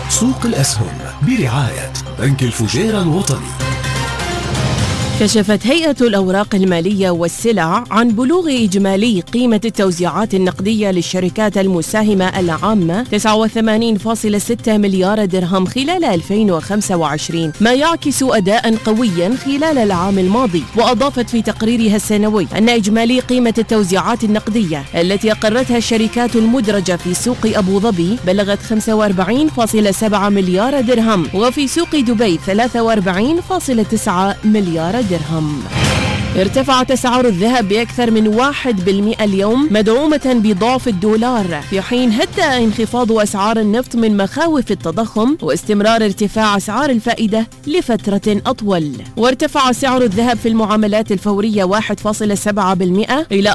سوق الأسهم برعاية بنك الفجيرة الوطني. كشفت هيئة الأوراق المالية والسلع عن بلوغ إجمالي قيمة التوزيعات النقدية للشركات المساهمة العامة 89.6 مليار درهم خلال 2025، ما يعكس أداء قويا خلال العام الماضي. وأضافت في تقريرها السنوي أن إجمالي قيمة التوزيعات النقدية التي أقرتها الشركات المدرجة في سوق أبو ظبي بلغت 45.7 مليار درهم، وفي سوق دبي 43.9 مليار درهم. ارتفعت أسعار الذهب بأكثر من 1% اليوم مدعومة بضعف الدولار، في حين هدأ انخفاض أسعار النفط من مخاوف التضخم واستمرار ارتفاع أسعار الفائدة لفترة أطول. وارتفع سعر الذهب في المعاملات الفورية 1.7% إلى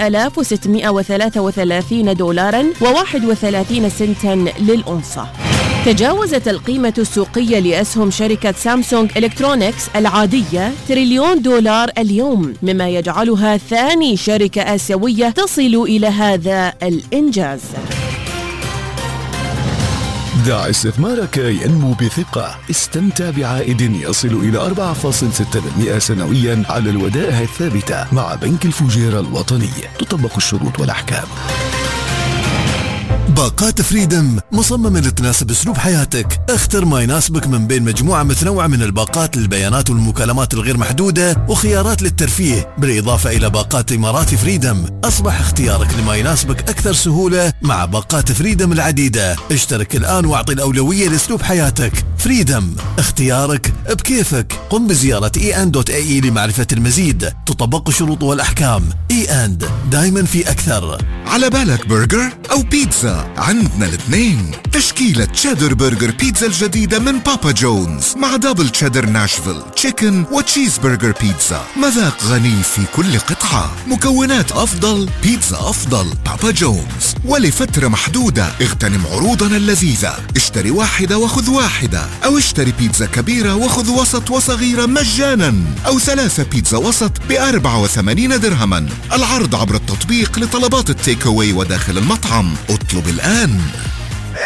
4633 دولارا و31 سنتا للأونصة. تجاوزت القيمة السوقية لأسهم شركة سامسونج إلكترونيكس العادية تريليون دولار اليوم، مما يجعلها ثاني شركة آسيوية تصل إلى هذا الإنجاز. دع استثمارك ينمو بثقة. استمتع بعائد يصل إلى 4.6% سنويا على الودائع الثابتة مع بنك الفجيرة الوطني. تطبق الشروط والأحكام. باقات فريدم مصممة لتناسب اسلوب حياتك. اختر ما يناسبك من بين مجموعة متنوعة من الباقات للبيانات والمكالمات الغير محدودة وخيارات للترفيه، بالإضافة إلى باقات إمارات فريدم. أصبح اختيارك لما يناسبك أكثر سهولة مع باقات فريدم العديدة. اشترك الآن واعطي الأولوية لاسلوب حياتك. فريدم، اختيارك بكيفك. قم بزيارة EN.ae لمعرفة المزيد. تطبق الشروط والأحكام. EN دايما في أكثر. على بالك برجر أو بيتزا؟ عندنا الاثنين. تشكيلة تشيدر برجر بيتزا الجديدة من بابا جونز مع دبل تشيدر ناشفيل تشيكن وتشيز برجر بيتزا. مذاق غني في كل قطعة، مكونات أفضل، بيتزا أفضل. بابا جونز. ولفترة محدودة اغتنم عروضنا اللذيذة. اشتري واحدة وخذ واحدة، أو اشتري بيتزا كبيرة وخذ وسط وصغيرة مجانا، أو 3 بيتزا وسط ب84 درهما. العرض عبر التطبيق لطلبات التيك أواي وداخل المطعم. اطلب الآن.